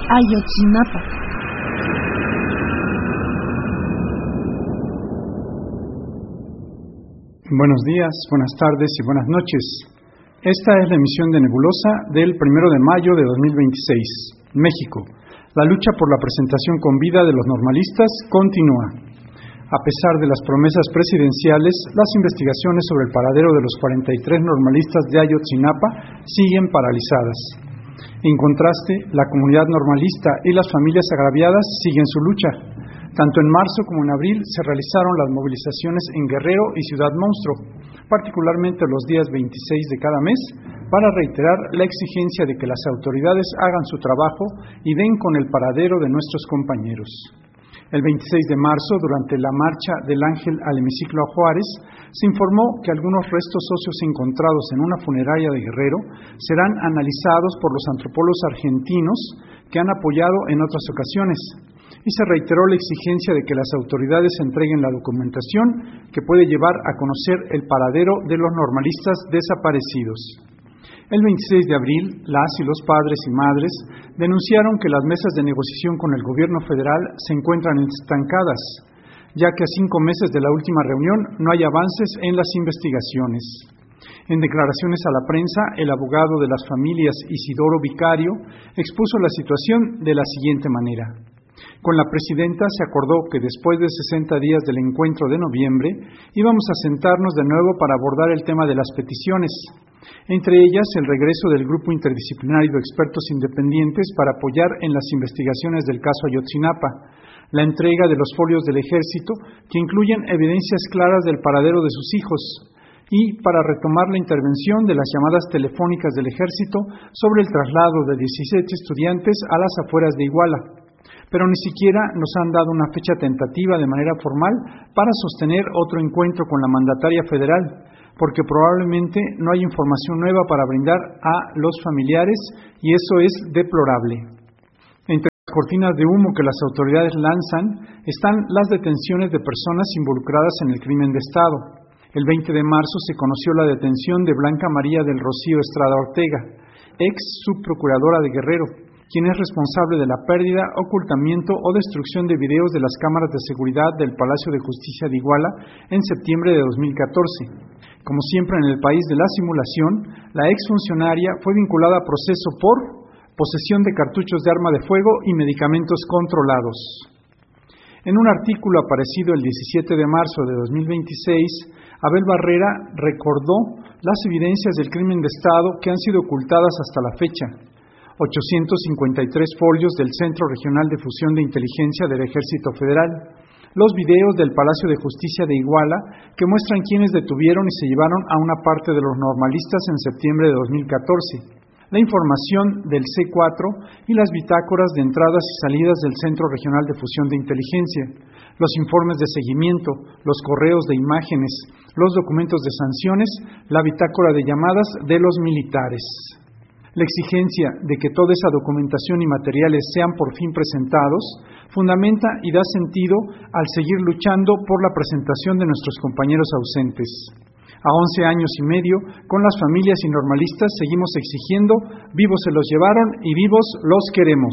Ayotzinapa. Buenos días, buenas tardes y buenas noches. Esta es la emisión de Nebulosa del 1 de mayo de 2026. México. La lucha por la presentación con vida de los normalistas continúa. A pesar de las promesas presidenciales, las investigaciones sobre el paradero de los 43 normalistas de Ayotzinapa siguen paralizadas. En contraste, la comunidad normalista y las familias agraviadas siguen su lucha. Tanto en marzo como en abril se realizaron las movilizaciones en Guerrero y Ciudad Monstruo, particularmente los días 26 de cada mes, para reiterar la exigencia de que las autoridades hagan su trabajo y den con el paradero de nuestros compañeros. El 26 de marzo, durante la marcha del Ángel al hemiciclo a Juárez, se informó que algunos restos óseos encontrados en una funeraria de Guerrero serán analizados por los antropólogos argentinos que han apoyado en otras ocasiones, y se reiteró la exigencia de que las autoridades entreguen la documentación que puede llevar a conocer el paradero de los normalistas desaparecidos. El 26 de abril, las y los padres y madres denunciaron que las mesas de negociación con el gobierno federal se encuentran estancadas, ya que a 5 meses de la última reunión no hay avances en las investigaciones. En declaraciones a la prensa, el abogado de las familias, Isidoro Vicario, expuso la situación de la siguiente manera. Con la presidenta se acordó que después de 60 días del encuentro de noviembre íbamos a sentarnos de nuevo para abordar el tema de las peticiones, entre ellas el regreso del grupo interdisciplinario de expertos independientes para apoyar en las investigaciones del caso Ayotzinapa, la entrega de los folios del Ejército que incluyen evidencias claras del paradero de sus hijos, y para retomar la intervención de las llamadas telefónicas del Ejército sobre el traslado de 17 estudiantes a las afueras de Iguala. Pero ni siquiera nos han dado una fecha tentativa de manera formal para sostener otro encuentro con la mandataria federal, porque probablemente no hay información nueva para brindar a los familiares y eso es deplorable. Entre las cortinas de humo que las autoridades lanzan están las detenciones de personas involucradas en el crimen de Estado. El 20 de marzo se conoció la detención de Blanca María del Rocío Estrada Ortega, ex subprocuradora de Guerrero, quien es responsable de la pérdida, ocultamiento o destrucción de videos de las cámaras de seguridad del Palacio de Justicia de Iguala en septiembre de 2014. Como siempre en el país de la simulación, la exfuncionaria fue vinculada a proceso por posesión de cartuchos de arma de fuego y medicamentos controlados. En un artículo aparecido el 17 de marzo de 2026, Abel Barrera recordó las evidencias del crimen de Estado que han sido ocultadas hasta la fecha. 853 folios del Centro Regional de Fusión de Inteligencia del Ejército Federal, los videos del Palacio de Justicia de Iguala que muestran quiénes detuvieron y se llevaron a una parte de los normalistas en septiembre de 2014, la información del C4 y las bitácoras de entradas y salidas del Centro Regional de Fusión de Inteligencia, los informes de seguimiento, los correos de imágenes, los documentos de sanciones, la bitácora de llamadas de los militares. La exigencia de que toda esa documentación y materiales sean por fin presentados fundamenta y da sentido al seguir luchando por la presentación de nuestros compañeros ausentes. A 11 años y medio, con las familias y normalistas seguimos exigiendo, vivos se los llevaron y vivos los queremos.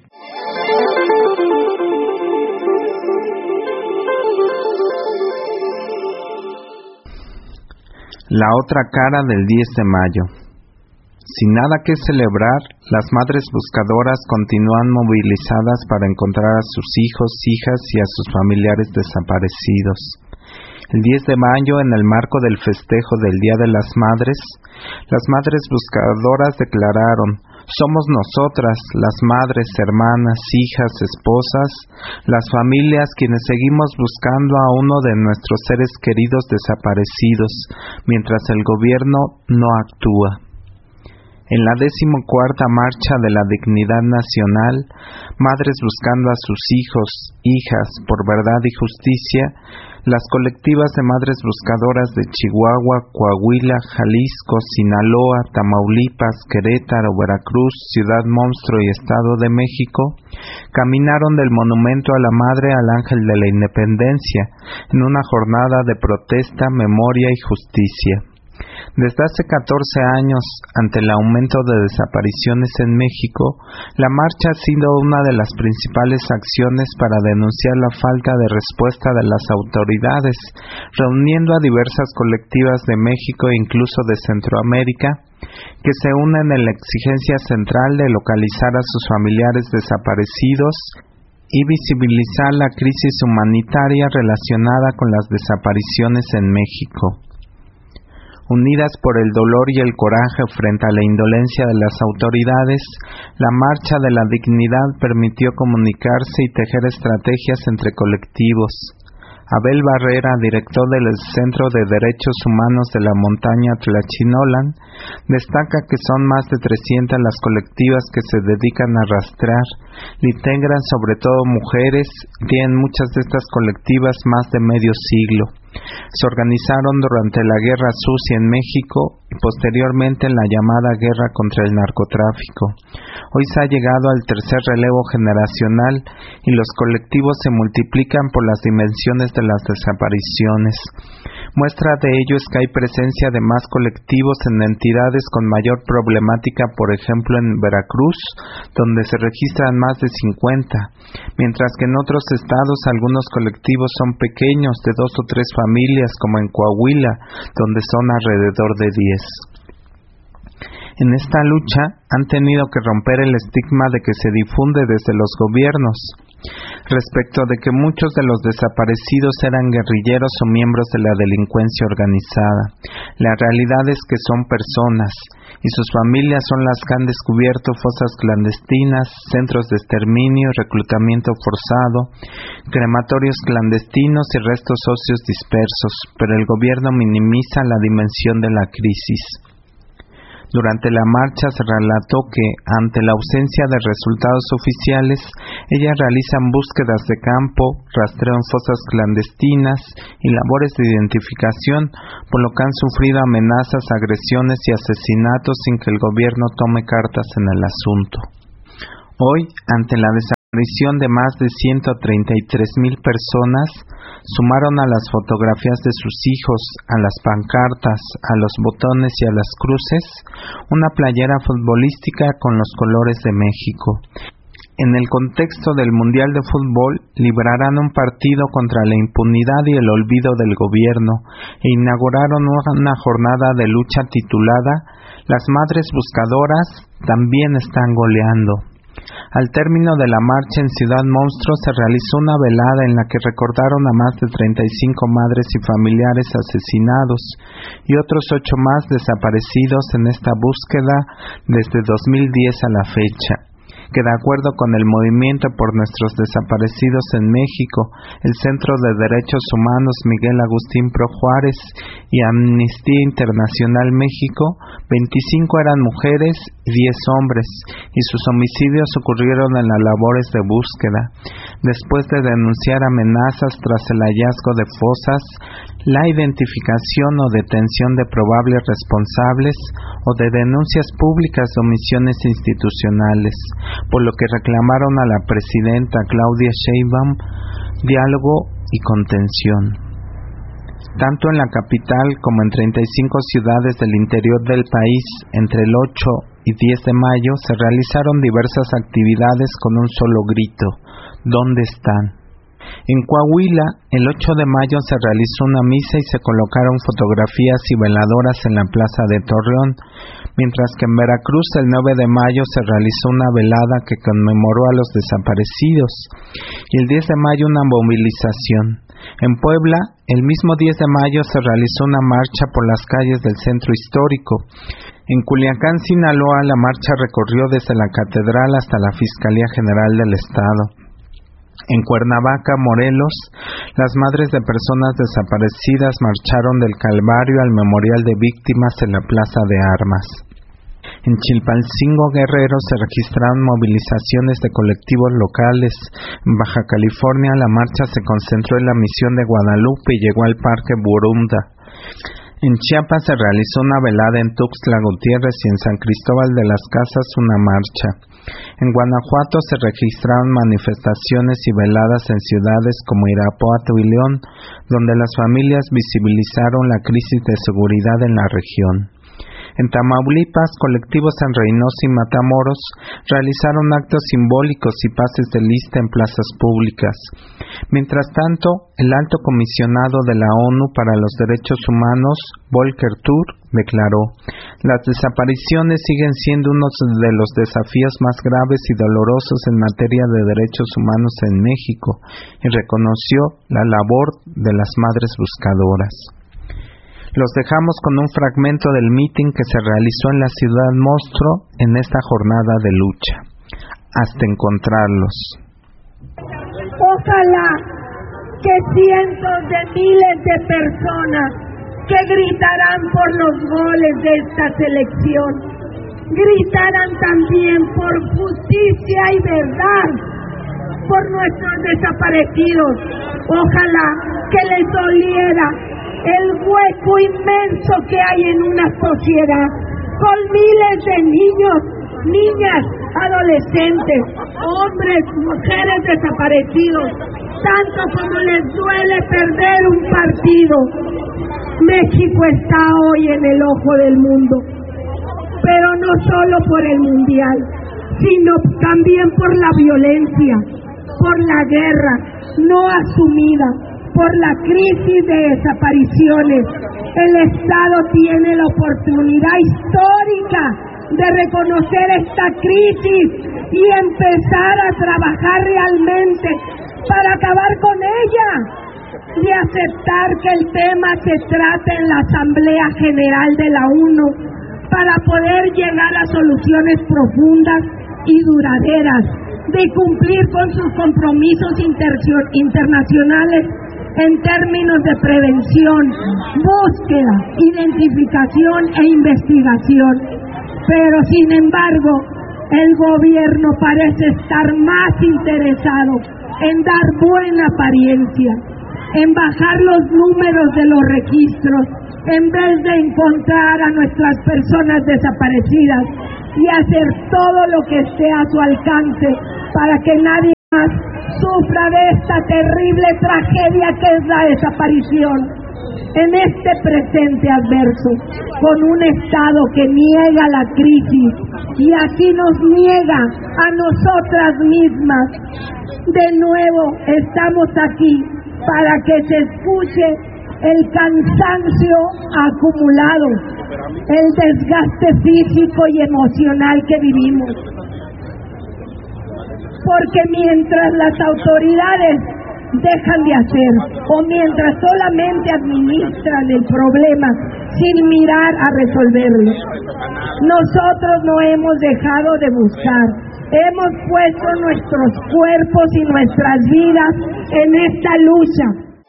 La otra cara del 10 de mayo. Sin nada que celebrar, las madres buscadoras continúan movilizadas para encontrar a sus hijos, hijas y a sus familiares desaparecidos. El 10 de mayo, en el marco del festejo del Día de las madres buscadoras declararon: somos nosotras, las madres, hermanas, hijas, esposas, las familias quienes seguimos buscando a uno de nuestros seres queridos desaparecidos, mientras el gobierno no actúa. En la 14ª Marcha de la Dignidad Nacional, madres buscando a sus hijos, hijas, por verdad y justicia, las colectivas de madres buscadoras de Chihuahua, Coahuila, Jalisco, Sinaloa, Tamaulipas, Querétaro, Veracruz, Ciudad Monstruo y Estado de México caminaron del Monumento a la Madre al Ángel de la Independencia en una jornada de protesta, memoria y justicia. Desde hace 14 años, ante el aumento de desapariciones en México, la marcha ha sido una de las principales acciones para denunciar la falta de respuesta de las autoridades, reuniendo a diversas colectivas de México e incluso de Centroamérica, que se unen en la exigencia central de localizar a sus familiares desaparecidos y visibilizar la crisis humanitaria relacionada con las desapariciones en México. Unidas por el dolor y el coraje frente a la indolencia de las autoridades, la Marcha de la Dignidad permitió comunicarse y tejer estrategias entre colectivos. Abel Barrera, director del Centro de Derechos Humanos de la Montaña Tlachinolan, destaca que son más de 300 las colectivas que se dedican a rastrear, integran sobre todo mujeres, tienen muchas de estas colectivas más de medio siglo. Se organizaron durante la Guerra Sucia en México y posteriormente en la llamada Guerra contra el Narcotráfico. Hoy se ha llegado al tercer relevo generacional y los colectivos se multiplican por las dimensiones de las desapariciones. Muestra de ello es que hay presencia de más colectivos en entidades con mayor problemática, por ejemplo en Veracruz, donde se registran más de 50, mientras que en otros estados algunos colectivos son pequeños, de 2 o 3 familias, como en Coahuila, donde son alrededor de 10. En esta lucha han tenido que romper el estigma de que se difunde desde los gobiernos, respecto de que muchos de los desaparecidos eran guerrilleros o miembros de la delincuencia organizada. La realidad es que son personas, y sus familias son las que han descubierto fosas clandestinas, centros de exterminio, reclutamiento forzado, crematorios clandestinos y restos óseos dispersos, pero el gobierno minimiza la dimensión de la crisis. Durante la marcha se relató que, ante la ausencia de resultados oficiales, ellas realizan búsquedas de campo, rastreo en fosas clandestinas y labores de identificación, por lo que han sufrido amenazas, agresiones y asesinatos sin que el gobierno tome cartas en el asunto. Hoy, ante la desaparición de más de 133,000 personas, sumaron a las fotografías de sus hijos, a las pancartas, a los botones y a las cruces, una playera futbolística con los colores de México. En el contexto del Mundial de Fútbol, librarán un partido contra la impunidad y el olvido del gobierno e inauguraron una jornada de lucha titulada "Las Madres Buscadoras también están goleando". Al término de la marcha en Ciudad Monstruo se realizó una velada en la que recordaron a más de 35 madres y familiares asesinados y otros 8 más desaparecidos en esta búsqueda desde 2010 a la fecha, que de acuerdo con el Movimiento por Nuestros Desaparecidos en México, el Centro de Derechos Humanos Miguel Agustín Pro Juárez y Amnistía Internacional México, 25 eran mujeres y 10 hombres, y sus homicidios ocurrieron en las labores de búsqueda. Después de denunciar amenazas tras el hallazgo de fosas, la identificación o detención de probables responsables o de denuncias públicas de omisiones institucionales, por lo que reclamaron a la presidenta Claudia Sheinbaum diálogo y contención. Tanto en la capital como en 35 ciudades del interior del país, entre el 8 y 10 de mayo, se realizaron diversas actividades con un solo grito: ¿dónde están? En Coahuila, el 8 de mayo se realizó una misa y se colocaron fotografías y veladoras en la plaza de Torreón, mientras que en Veracruz el 9 de mayo se realizó una velada que conmemoró a los desaparecidos, y el 10 de mayo una movilización. En Puebla, el mismo 10 de mayo se realizó una marcha por las calles del centro histórico. En Culiacán, Sinaloa, la marcha recorrió desde la catedral hasta la Fiscalía General del Estado. En Cuernavaca, Morelos, las madres de personas desaparecidas marcharon del Calvario al Memorial de Víctimas en la Plaza de Armas. En Chilpancingo, Guerrero, se registraron movilizaciones de colectivos locales. En Baja California, la marcha se concentró en la Misión de Guadalupe y llegó al Parque Burunda. En Chiapas se realizó una velada en Tuxtla Gutiérrez y en San Cristóbal de las Casas una marcha. En Guanajuato se registraron manifestaciones y veladas en ciudades como Irapuato y León, donde las familias visibilizaron la crisis de seguridad en la región. En Tamaulipas, colectivos en Reynosa y Matamoros realizaron actos simbólicos y pases de lista en plazas públicas. Mientras tanto, el alto comisionado de la ONU para los Derechos Humanos, Volker Turk, declaró: las desapariciones siguen siendo uno de los desafíos más graves y dolorosos en materia de derechos humanos en México, y reconoció la labor de las madres buscadoras. Los dejamos con un fragmento del mitin que se realizó en la ciudad monstruo en esta jornada de lucha. Hasta encontrarlos. Ojalá que cientos de miles de personas que gritarán por los goles de esta selección, gritarán también por justicia y verdad, por nuestros desaparecidos. Ojalá que les doliera el hueco inmenso que hay en una sociedad, con miles de niños, niñas, adolescentes, hombres, mujeres desaparecidos, tanto como les duele perder un partido. México está hoy en el ojo del mundo, pero no solo por el mundial, sino también por la violencia, por la guerra no asumida, por la crisis de desapariciones. El Estado tiene la oportunidad histórica de reconocer esta crisis y empezar a trabajar realmente para acabar con ella, y aceptar que el tema se trate en la Asamblea General de la ONU para poder llegar a soluciones profundas y duraderas, de cumplir con sus compromisos internacionales en términos de prevención, búsqueda, identificación e investigación. Pero sin embargo, el gobierno parece estar más interesado en dar buena apariencia, en bajar los números de los registros, en vez de encontrar a nuestras personas desaparecidas y hacer todo lo que esté a su alcance para que nadie más sufra de esta terrible tragedia que es la desaparición. En este presente adverso, con un Estado que niega la crisis y así nos niega a nosotras mismas, de nuevo estamos aquí para que se escuche el cansancio acumulado, el desgaste físico y emocional que vivimos. Porque mientras las autoridades dejan de hacer, o mientras solamente administran el problema sin mirar a resolverlo, nosotros no hemos dejado de buscar. Hemos puesto nuestros cuerpos y nuestras vidas en esta lucha.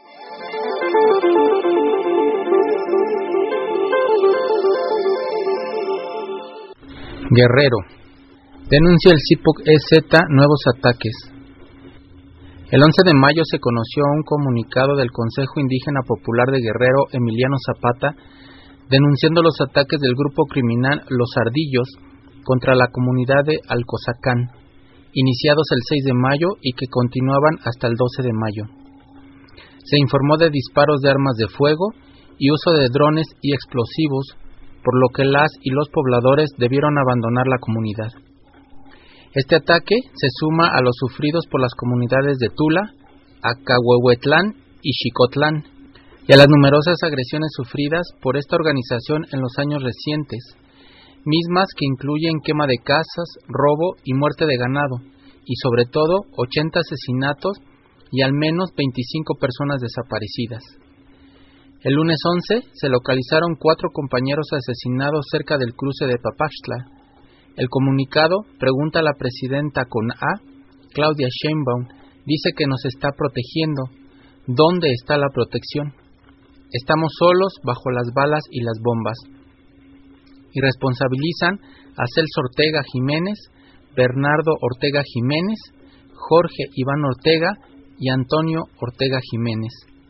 Guerrero. Denuncia el CIPOC-EZ nuevos ataques. El 11 de mayo se conoció un comunicado del Consejo Indígena Popular de Guerrero, Emiliano Zapata, denunciando los ataques del grupo criminal Los Ardillos contra la comunidad de Alcozacán, iniciados el 6 de mayo y que continuaban hasta el 12 de mayo. Se informó de disparos de armas de fuego y uso de drones y explosivos, por lo que las y los pobladores debieron abandonar la comunidad. Este ataque se suma a los sufridos por las comunidades de Tula, Acahuehuetlán y Xicotlán, y a las numerosas agresiones sufridas por esta organización en los años recientes, mismas que incluyen quema de casas, robo y muerte de ganado, y sobre todo 80 asesinatos y al menos 25 personas desaparecidas. El lunes 11 se localizaron 4 compañeros asesinados cerca del cruce de Papaxtla. El comunicado pregunta a la presidenta con A, Claudia Sheinbaum, dice que nos está protegiendo. ¿Dónde está la protección? Estamos solos bajo las balas y las bombas. Y responsabilizan a Celso Ortega Jiménez, Bernardo Ortega Jiménez, Jorge Iván Ortega y Antonio Ortega Jiménez.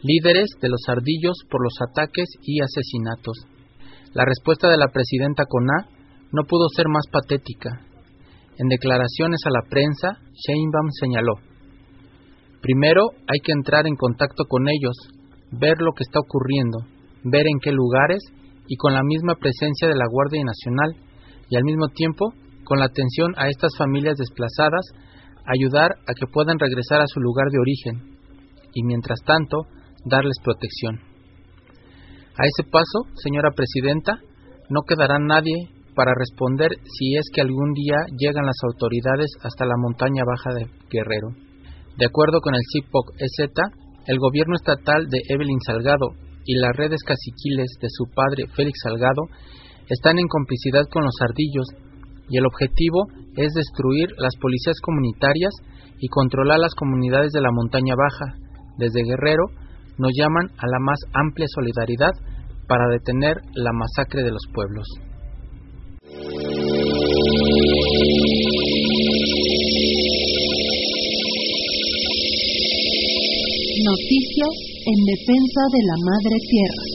líderes de los ardillos por los ataques y asesinatos. La respuesta de la presidenta CONA no pudo ser más patética. En declaraciones a la prensa, Sheinbaum señaló: primero hay que entrar en contacto con ellos, ver lo que está ocurriendo, ver en qué lugares y con la misma presencia de la Guardia Nacional y al mismo tiempo, con la atención a estas familias desplazadas, ayudar a que puedan regresar a su lugar de origen y mientras tanto, darles protección. A ese paso, señora presidenta, no quedará nadie para responder si es que algún día llegan las autoridades hasta la montaña baja de Guerrero. De acuerdo con el CIPOC-EZ, el gobierno estatal de Evelyn Salgado y las redes caciquiles de su padre Félix Salgado están en complicidad con los ardillos y el objetivo es destruir las policías comunitarias y controlar las comunidades de la montaña baja. Desde Guerrero nos llaman a la más amplia solidaridad para detener la masacre de los pueblos. Noticias en defensa de la Madre Tierra.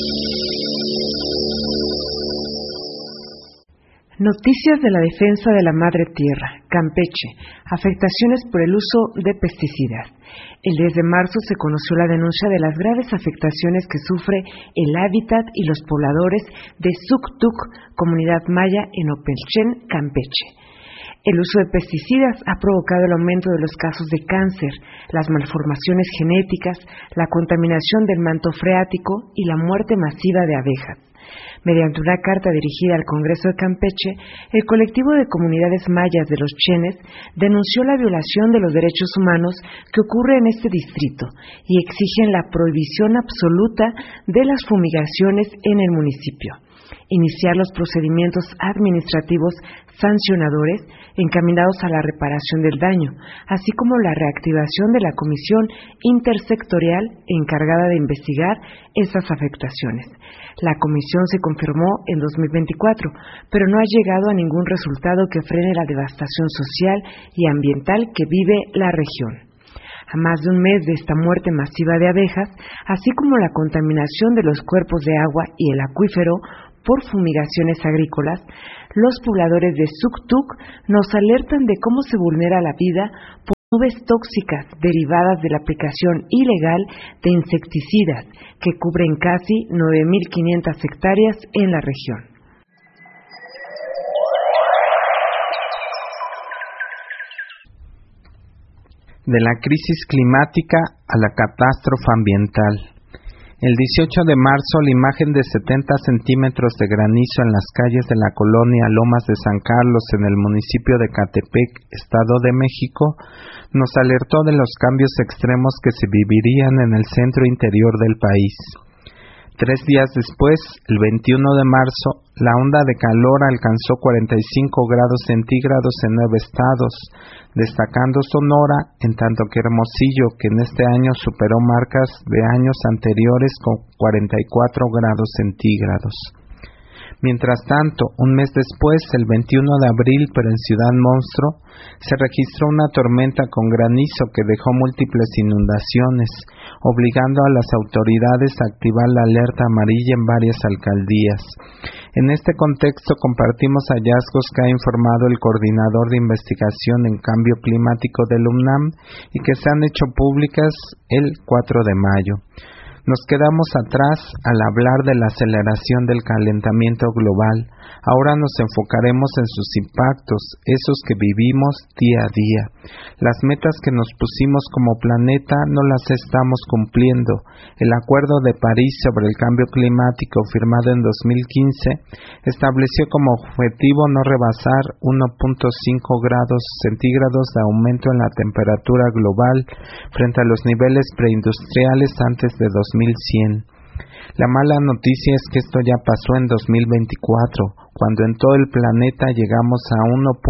Noticias de la defensa de la Madre Tierra, Campeche, afectaciones por el uso de pesticidas. El 10 de marzo se conoció la denuncia de las graves afectaciones que sufre el hábitat y los pobladores de Suctuc, comunidad maya en Opelchen, Campeche. El uso de pesticidas ha provocado el aumento de los casos de cáncer, las malformaciones genéticas, la contaminación del manto freático y la muerte masiva de abejas. Mediante una carta dirigida al Congreso de Campeche, el colectivo de comunidades mayas de los Chenes denunció la violación de los derechos humanos que ocurre en este distrito y exigen la prohibición absoluta de las fumigaciones en el municipio, iniciar los procedimientos administrativos sancionadores encaminados a la reparación del daño, así como la reactivación de la comisión intersectorial encargada de investigar esas afectaciones. La comisión se confirmó en 2024, pero no ha llegado a ningún resultado que frene la devastación social y ambiental que vive la región. A más de un mes de esta muerte masiva de abejas, así como la contaminación de los cuerpos de agua y el acuífero por fumigaciones agrícolas, los pobladores de Suctuc nos alertan de cómo se vulnera la vida por nubes tóxicas derivadas de la aplicación ilegal de insecticidas que cubren casi 9.500 hectáreas en la región. De la crisis climática a la catástrofe ambiental. El 18 de marzo, la imagen de 70 centímetros de granizo en las calles de la colonia Lomas de San Carlos en el municipio de Catepec, Estado de México, nos alertó de los cambios extremos que se vivirían en el centro interior del país. 3 días después, el 21 de marzo, la onda de calor alcanzó 45 grados centígrados en 9 estados, destacando Sonora, en tanto que Hermosillo, que en este año superó marcas de años anteriores con 44 grados centígrados. Mientras tanto, un mes después, el 21 de abril, pero en Ciudad Monstruo, se registró una tormenta con granizo que dejó múltiples inundaciones, obligando a las autoridades a activar la alerta amarilla en varias alcaldías. En este contexto compartimos hallazgos que ha informado el coordinador de investigación en cambio climático del UNAM y que se han hecho públicas el 4 de mayo. Nos quedamos atrás al hablar de la aceleración del calentamiento global. Ahora nos enfocaremos en sus impactos, esos que vivimos día a día. Las metas que nos pusimos como planeta no las estamos cumpliendo. El Acuerdo de París sobre el Cambio Climático, firmado en 2015, estableció como objetivo no rebasar 1.5 grados centígrados de aumento en la temperatura global frente a los niveles preindustriales antes de 2100. La mala noticia es que esto ya pasó en 2024, cuando en todo el planeta llegamos a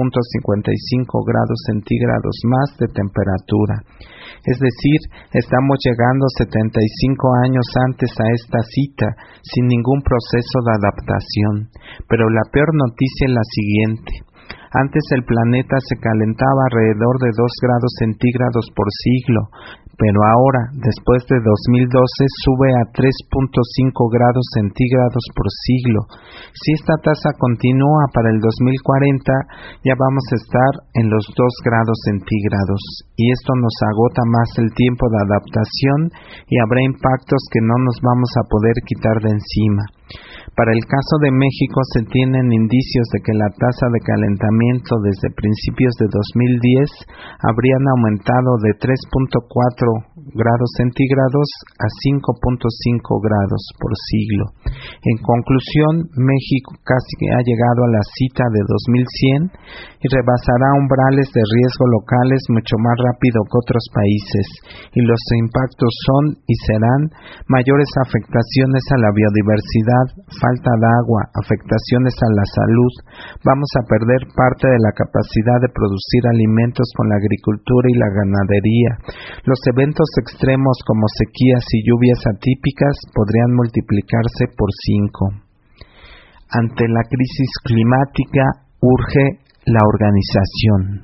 1.55 grados centígrados más de temperatura. Es decir, estamos llegando 75 años antes a esta cita, sin ningún proceso de adaptación. Pero la peor noticia es la siguiente. Antes el planeta se calentaba alrededor de 2 grados centígrados por siglo, pero ahora, después de 2012, sube a 3.5 grados centígrados por siglo. Si esta tasa continúa para el 2040, ya vamos a estar en los 2 grados centígrados, y esto nos agota más el tiempo de adaptación y habrá impactos que no nos vamos a poder quitar de encima. Para el caso de México se tienen indicios de que la tasa de calentamiento desde principios de 2010 habrían aumentado de 3.4 grados centígrados a 5.5 grados por siglo. En conclusión, México casi ha llegado a la cita de 2100 y rebasará umbrales de riesgo locales mucho más rápido que otros países, y los impactos son y serán mayores afectaciones a la biodiversidad, falta de agua, afectaciones a la salud. Vamos a perder parte de la capacidad de producir alimentos con la agricultura y la ganadería. Los eventos extremos como sequías y lluvias atípicas podrían multiplicarse por 5. Ante la crisis climática urge la organización.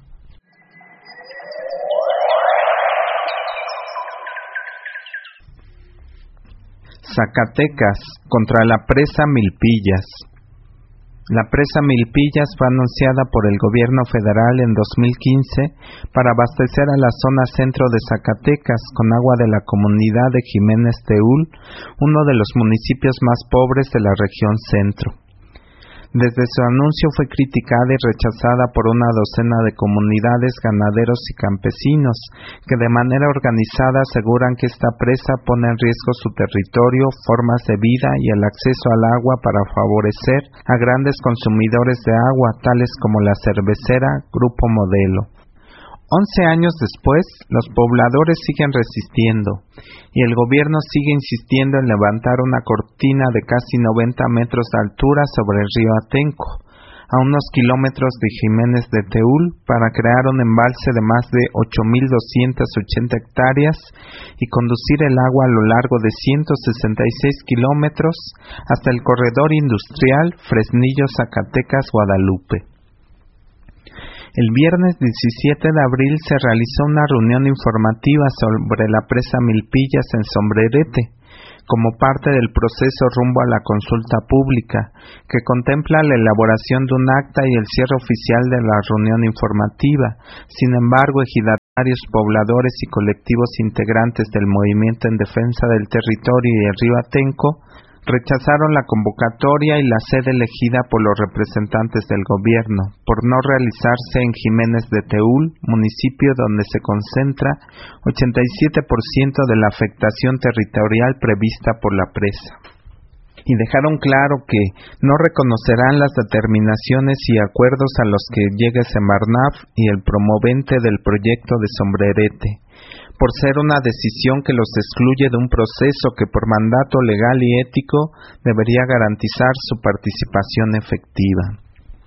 Zacatecas contra la presa Milpillas. La presa Milpillas fue anunciada por el gobierno federal en 2015 para abastecer a la zona centro de Zacatecas con agua de la comunidad de Jiménez Teúl, uno de los municipios más pobres de la región centro. Desde su anuncio fue criticada y rechazada por una docena de comunidades, ganaderos y campesinos, que de manera organizada aseguran que esta presa pone en riesgo su territorio, formas de vida y el acceso al agua para favorecer a grandes consumidores de agua, tales como la cervecera Grupo Modelo. 11 años después, los pobladores siguen resistiendo y el gobierno sigue insistiendo en levantar una cortina de casi 90 metros de altura sobre el río Atenco, a unos kilómetros de Jiménez de Teúl, para crear un embalse de más de 8.280 hectáreas y conducir el agua a lo largo de 166 kilómetros hasta el corredor industrial Fresnillo-Zacatecas-Guadalupe. El viernes 17 de abril se realizó una reunión informativa sobre la presa Milpillas en Sombrerete, como parte del proceso rumbo a la consulta pública, que contempla la elaboración de un acta y el cierre oficial de la reunión informativa. Sin embargo, ejidatarios, pobladores y colectivos integrantes del movimiento en defensa del territorio y el río Atenco rechazaron la convocatoria y la sede elegida por los representantes del gobierno, por no realizarse en Jiménez de Teúl, municipio donde se concentra 87% de la afectación territorial prevista por la presa. Y dejaron claro que no reconocerán las determinaciones y acuerdos a los que llegue Semarnat y el promovente del proyecto de Sombrerete, por ser una decisión que los excluye de un proceso que por mandato legal y ético debería garantizar su participación efectiva.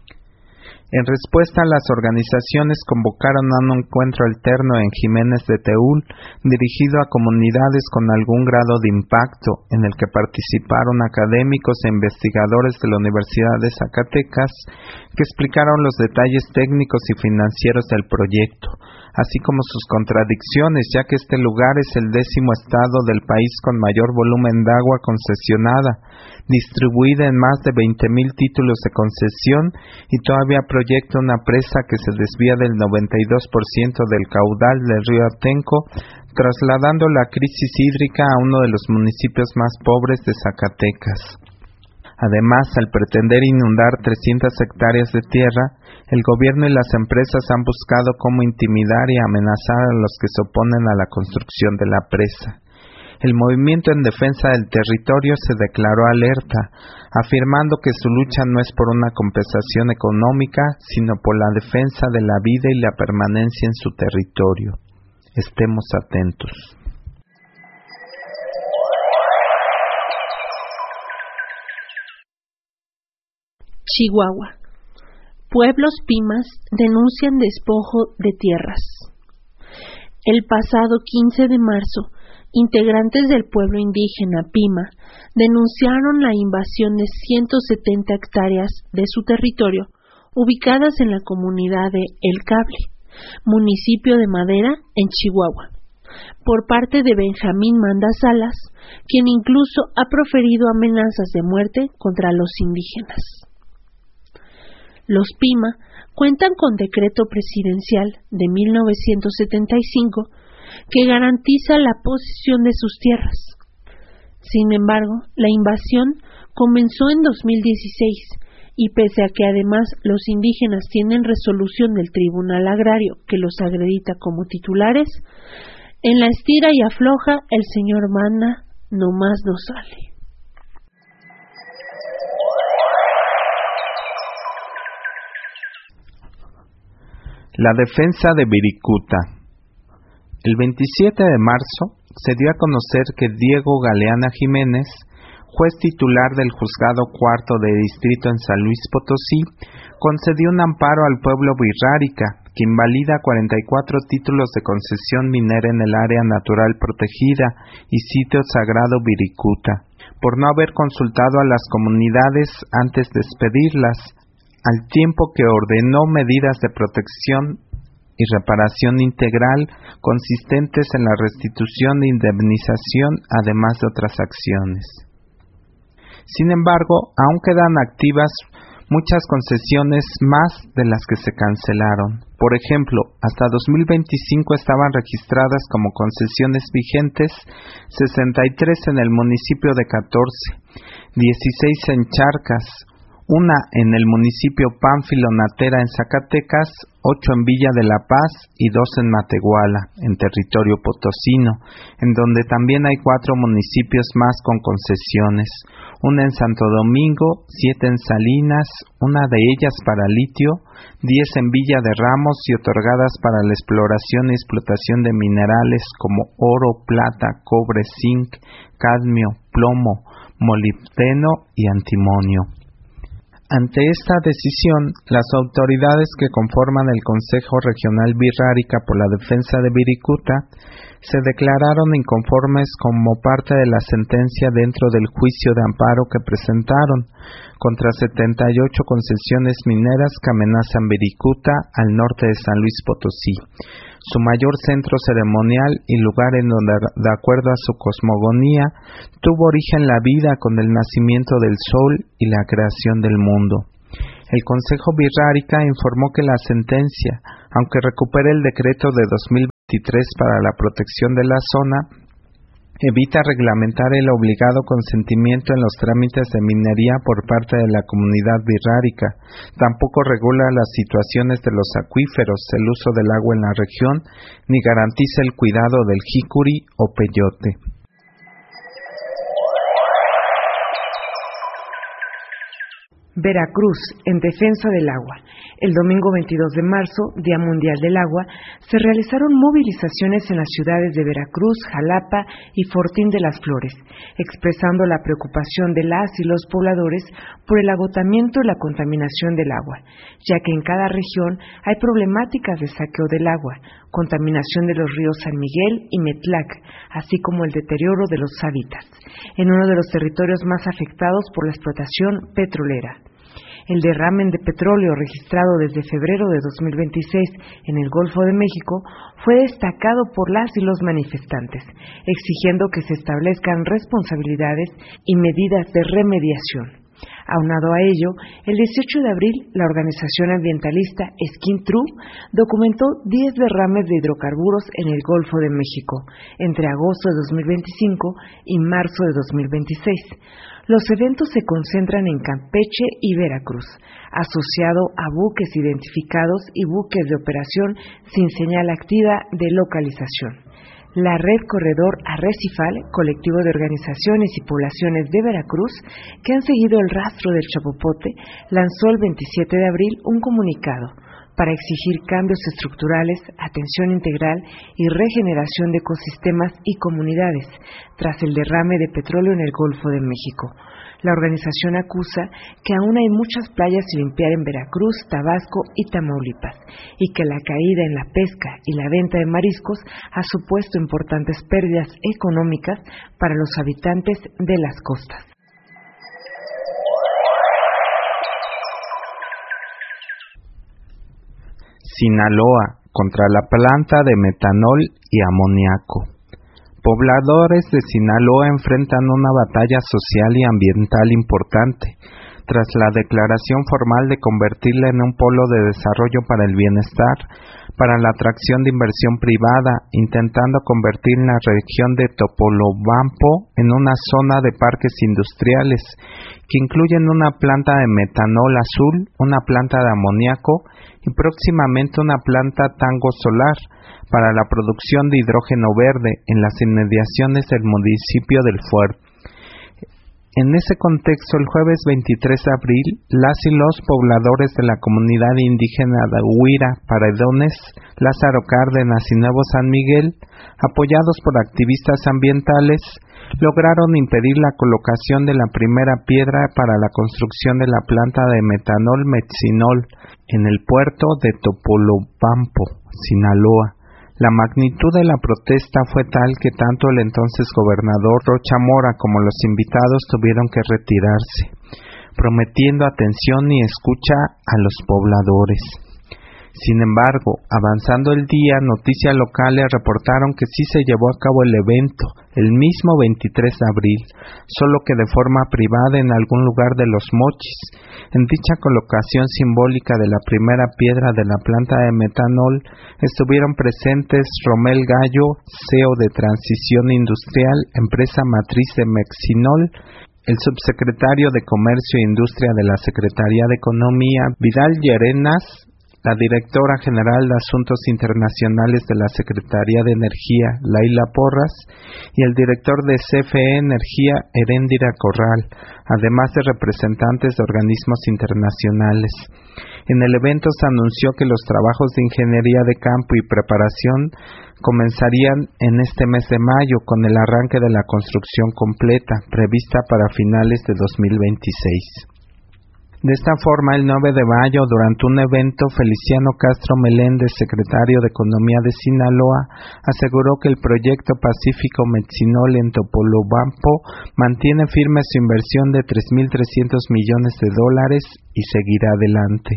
En respuesta, las organizaciones convocaron a un encuentro alterno en Jiménez de Teúl, dirigido a comunidades con algún grado de impacto, en el que participaron académicos e investigadores de la Universidad de Zacatecas, que explicaron los detalles técnicos y financieros del proyecto, así como sus contradicciones, ya que este lugar es el 10º estado del país con mayor volumen de agua concesionada, distribuida en más de 20,000 títulos de concesión, y todavía proyecta una presa que se desvía del 92% del caudal del río Atenco, trasladando la crisis hídrica a uno de los municipios más pobres de Zacatecas. Además, al pretender inundar 300 hectáreas de tierra, el gobierno y las empresas han buscado cómo intimidar y amenazar a los que se oponen a la construcción de la presa. El movimiento en defensa del territorio se declaró alerta, afirmando que su lucha no es por una compensación económica, sino por la defensa de la vida y la permanencia en su territorio. Estemos atentos. Chihuahua. Pueblos Pimas denuncian despojo de tierras. El pasado 15 de marzo, integrantes del pueblo indígena Pima denunciaron la invasión de 170 hectáreas de su territorio, ubicadas en la comunidad de El Cable, municipio de Madera, en Chihuahua, por parte de Benjamín Manda Salas, quien incluso ha proferido amenazas de muerte contra los indígenas. Los Pima cuentan con decreto presidencial de 1975 que garantiza la posesión de sus tierras. Sin embargo, la invasión comenzó en 2016 y pese a que además los indígenas tienen resolución del Tribunal Agrario que los acredita como titulares, en la estira y afloja el señor Manda nomás no sale. La defensa de Viricuta. El 27 de marzo se dio a conocer que Diego Galeana Jiménez, juez titular del Juzgado Cuarto de Distrito en San Luis Potosí, concedió un amparo al pueblo Virrárica, que invalida 44 títulos de concesión minera en el área natural protegida y sitio sagrado Viricuta, por no haber consultado a las comunidades antes de expedirlas, al tiempo que ordenó medidas de protección y reparación integral consistentes en la restitución de indemnización, además de otras acciones. Sin embargo, aún quedan activas muchas concesiones más de las que se cancelaron. Por ejemplo, hasta 2025 estaban registradas como concesiones vigentes 63 en el municipio de 14, 16 en Charcas, una en el municipio Pánfilo Natera en Zacatecas, 8 en Villa de la Paz y 2 en Matehuala, en territorio potosino, en donde también hay 4 municipios más con concesiones, una en Santo Domingo, 7 en Salinas, una de ellas para litio, 10 en Villa de Ramos y otorgadas para la exploración y explotación de minerales como oro, plata, cobre, zinc, cadmio, plomo, molibdeno y antimonio. Ante esta decisión, las autoridades que conforman el Consejo Regional Virrárica por la Defensa de Viricuta se declararon inconformes como parte de la sentencia dentro del juicio de amparo que presentaron contra 78 concesiones mineras que amenazan Viricuta al norte de San Luis Potosí, su mayor centro ceremonial y lugar en donde, de acuerdo a su cosmogonía, tuvo origen la vida con el nacimiento del sol y la creación del mundo. El Consejo Virrárica informó que la sentencia, aunque recupere el decreto de 2023 para la protección de la zona, evita reglamentar el obligado consentimiento en los trámites de minería por parte de la comunidad virrárica, tampoco regula las situaciones de los acuíferos, el uso del agua en la región, ni garantiza el cuidado del jícuri o peyote. Veracruz, en defensa del agua. El domingo 22 de marzo, Día Mundial del Agua, se realizaron movilizaciones en las ciudades de Veracruz, Jalapa y Fortín de las Flores, expresando la preocupación de las y los pobladores por el agotamiento y la contaminación del agua, ya que en cada región hay problemáticas de saqueo del agua, contaminación de los ríos San Miguel y Metlac, así como el deterioro de los hábitats, en uno de los territorios más afectados por la explotación petrolera. El derrame de petróleo registrado desde febrero de 2026 en el Golfo de México fue destacado por las y los manifestantes, exigiendo que se establezcan responsabilidades y medidas de remediación. Aunado a ello, el 18 de abril, la organización ambientalista Skin True documentó 10 derrames de hidrocarburos en el Golfo de México entre agosto de 2025 y marzo de 2026. Los eventos se concentran en Campeche y Veracruz, asociado a buques identificados y buques de operación sin señal activa de localización. La Red Corredor Arrecifal, colectivo de organizaciones y poblaciones de Veracruz que han seguido el rastro del chapopote, lanzó el 27 de abril un comunicado para exigir cambios estructurales, atención integral y regeneración de ecosistemas y comunidades tras el derrame de petróleo en el Golfo de México. La organización acusa que aún hay muchas playas sin limpiar en Veracruz, Tabasco y Tamaulipas, y que la caída en la pesca y la venta de mariscos ha supuesto importantes pérdidas económicas para los habitantes de las costas. Sinaloa, contra la planta de metanol y amoníaco. Pobladores de Sinaloa enfrentan una batalla social y ambiental importante, tras la declaración formal de convertirla en un polo de desarrollo para el bienestar, para la atracción de inversión privada, intentando convertir la región de Topolobampo en una zona de parques industriales, que incluyen una planta de metanol azul, una planta de amoníaco y próximamente una planta tango solar para la producción de hidrógeno verde en las inmediaciones del municipio del Fuerte. En ese contexto, el jueves 23 de abril, las y los pobladores de la comunidad indígena de Huira, Paredones, Lázaro Cárdenas y Nuevo San Miguel, apoyados por activistas ambientales, lograron impedir la colocación de la primera piedra para la construcción de la planta de metanol Metsinol en el puerto de Topolobampo, Sinaloa. La magnitud de la protesta fue tal que tanto el entonces gobernador Rocha Mora como los invitados tuvieron que retirarse, prometiendo atención y escucha a los pobladores. Sin embargo, avanzando el día, noticias locales reportaron que sí se llevó a cabo el evento, el mismo 23 de abril, solo que de forma privada en algún lugar de Los Mochis. En dicha colocación simbólica de la primera piedra de la planta de metanol, estuvieron presentes Romel Gallo, CEO de Transición Industrial, empresa matriz de Metsinol, el subsecretario de Comercio e Industria de la Secretaría de Economía, Vidal Llerenas, la directora general de Asuntos Internacionales de la Secretaría de Energía, Laila Porras, y el director de CFE Energía, Heréndira Corral, además de representantes de organismos internacionales. En el evento se anunció que los trabajos de ingeniería de campo y preparación comenzarían en este mes de mayo con el arranque de la construcción completa, prevista para finales de 2026. De esta forma, el 9 de mayo, durante un evento, Feliciano Castro Meléndez, secretario de Economía de Sinaloa, aseguró que el proyecto Pacífico Metsinol en Topolobampo mantiene firme su inversión de $3,300 millones y seguirá adelante.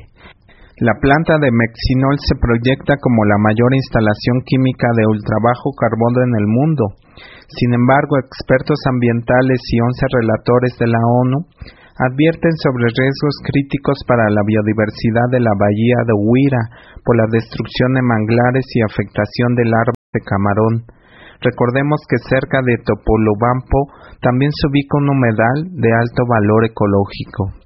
La planta de Metsinol se proyecta como la mayor instalación química de ultrabajo carbono en el mundo. Sin embargo, expertos ambientales y 11 relatores de la ONU advierten sobre riesgos críticos para la biodiversidad de la bahía de Huira por la destrucción de manglares y afectación del árbol de camarón. Recordemos que cerca de Topolobampo también se ubica un humedal de alto valor ecológico.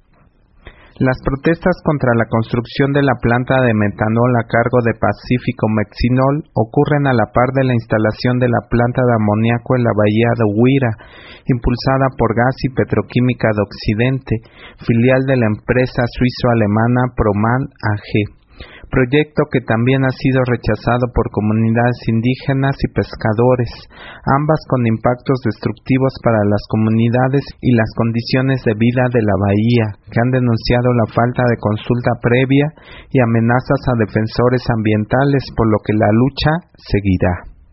Las protestas contra la construcción de la planta de metanol a cargo de Pacífico Metsinol ocurren a la par de la instalación de la planta de amoníaco en la bahía de Huira, impulsada por Gas y Petroquímica de Occidente, filial de la empresa suizo-alemana Proman AG. Proyecto que también ha sido rechazado por comunidades indígenas y pescadores, ambas con impactos destructivos para las comunidades y las condiciones de vida de la bahía, que han denunciado la falta de consulta previa y amenazas a defensores ambientales, por lo que la lucha seguirá.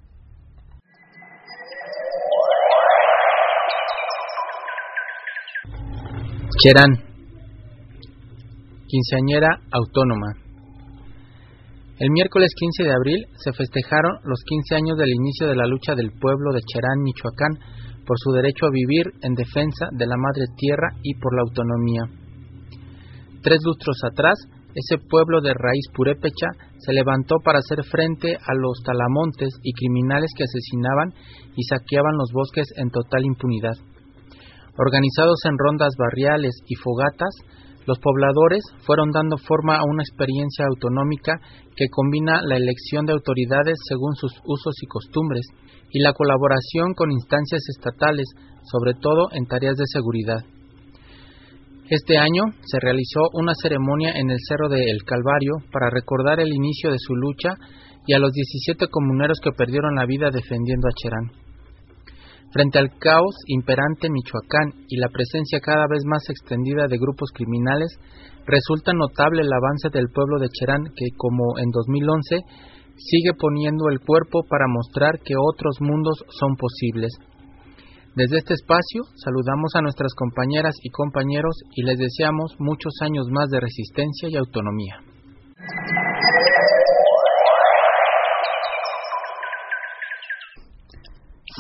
Cherán, quinceañera autónoma. El miércoles 15 de abril se festejaron los 15 años del inicio de la lucha del pueblo de Cherán, Michoacán, por su derecho a vivir en defensa de la madre tierra y por la autonomía. 3 lustros atrás, ese pueblo de raíz purépecha se levantó para hacer frente a los talamontes y criminales que asesinaban y saqueaban los bosques en total impunidad. Organizados en rondas barriales y fogatas, los pobladores fueron dando forma a una experiencia autonómica que combina la elección de autoridades según sus usos y costumbres y la colaboración con instancias estatales, sobre todo en tareas de seguridad. Este año se realizó una ceremonia en el Cerro de El Calvario para recordar el inicio de su lucha y a los 17 comuneros que perdieron la vida defendiendo a Cherán. Frente al caos imperante en Michoacán y la presencia cada vez más extendida de grupos criminales, resulta notable el avance del pueblo de Cherán que, como en 2011, sigue poniendo el cuerpo para mostrar que otros mundos son posibles. Desde este espacio, saludamos a nuestras compañeras y compañeros y les deseamos muchos años más de resistencia y autonomía.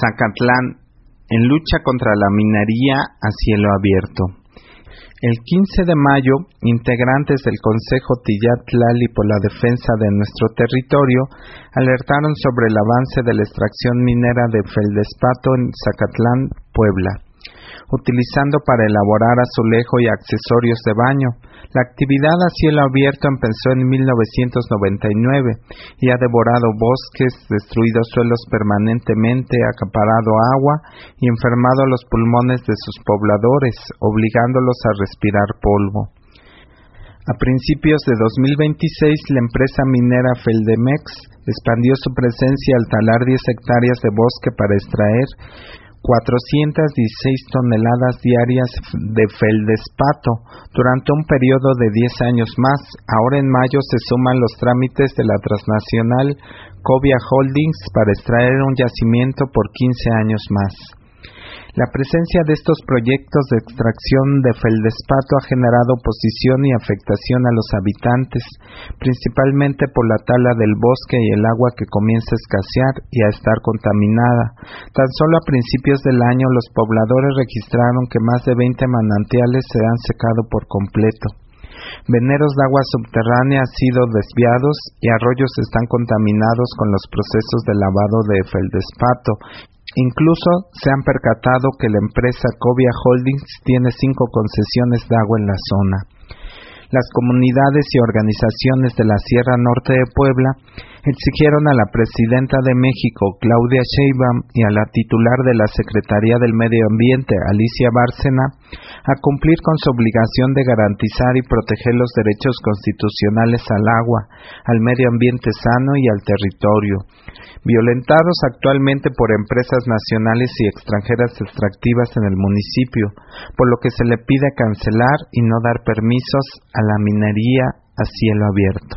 Zacatlán, en lucha contra la minería a cielo abierto. El 15 de mayo, integrantes del Consejo Tillatlali por la defensa de nuestro territorio alertaron sobre el avance de la extracción minera de feldespato en Zacatlán, Puebla, utilizando para elaborar azulejo y accesorios de baño. La actividad a cielo abierto empezó en 1999 y ha devorado bosques, destruido suelos permanentemente, acaparado agua y enfermado los pulmones de sus pobladores, obligándolos a respirar polvo. A principios de 2026, la empresa minera Feldemex expandió su presencia al talar 10 hectáreas de bosque para extraer 416 toneladas diarias de feldespato durante un periodo de 10 años más. Ahora en mayo se suman los trámites de la transnacional Cobia Holdings para extraer un yacimiento por 15 años más. La presencia de estos proyectos de extracción de feldespato ha generado oposición y afectación a los habitantes, principalmente por la tala del bosque y el agua que comienza a escasear y a estar contaminada. Tan solo a principios del año los pobladores registraron que más de 20 manantiales se han secado por completo. Veneros de agua subterránea han sido desviados y arroyos están contaminados con los procesos de lavado de feldespato. Incluso se han percatado que la empresa Cobia Holdings tiene 5 concesiones de agua en la zona. Las comunidades y organizaciones de la Sierra Norte de Puebla exigieron a la presidenta de México, Claudia Sheinbaum, y a la titular de la Secretaría del Medio Ambiente, Alicia Bárcena, a cumplir con su obligación de garantizar y proteger los derechos constitucionales al agua, al medio ambiente sano y al territorio, violentados actualmente por empresas nacionales y extranjeras extractivas en el municipio, por lo que se le pide cancelar y no dar permisos a la minería a cielo abierto.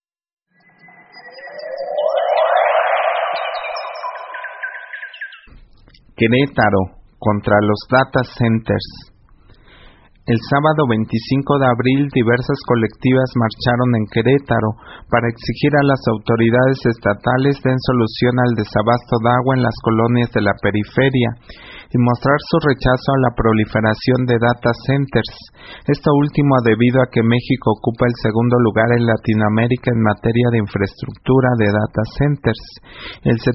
Querétaro contra los data centers. El sábado 25 de abril, diversas colectivas marcharon en Querétaro para exigir a las autoridades estatales den solución al desabasto de agua en las colonias de la periferia y mostrar su rechazo a la proliferación de data centers. Esto último debido a que México ocupa el segundo lugar en Latinoamérica en materia de infraestructura de data centers. El 70%